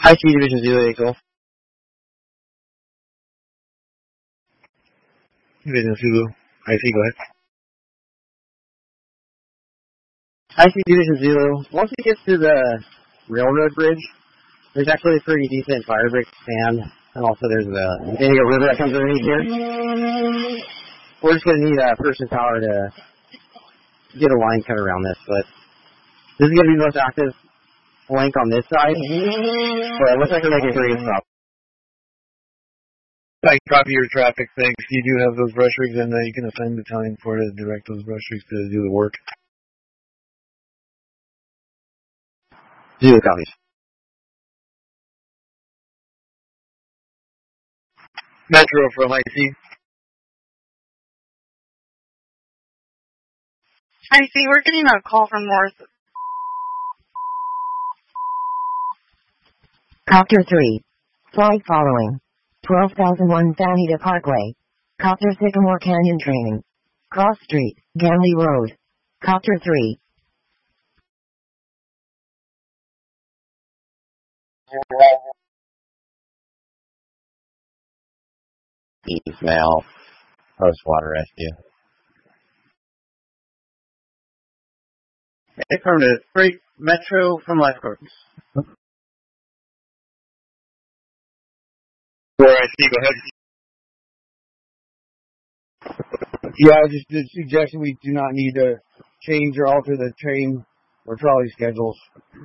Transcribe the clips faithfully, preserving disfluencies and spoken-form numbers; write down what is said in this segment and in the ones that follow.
I C Division Zero Echo. Division Zulu. I C, go ahead. I C Division Zero. Once it gets to the railroad bridge, there's actually a pretty decent fire break stand, and also there's the Indigo River that comes underneath here. We're just going to need a person power to get a line cut around this, but this is going to be the most active link on this side, but it looks like we're making a pretty good stop. I copy your traffic, thanks. You do have those brush rigs, and uh, you can assign battalion for to direct those brush rigs to do the work. Zero copies. Metro from I C. I C, we're getting a call from North. Copter three. Flight following. twelve thousand one Sanita Parkway. Copter Sycamore Canyon training. Cross Street, Ganley Road. Copter three. Email. Post water rescue. Affirmative. Freight Metro from Lifecourts. Where I C, go ahead. Yeah, I just did suggestion we do not need to change or alter the train or trolley schedules.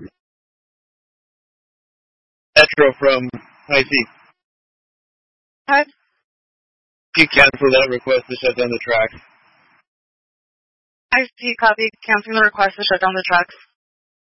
Metro from I C. Hi. You cancel that request to shut down the tracks. I C, copy. Canceling the request to shut down the tracks.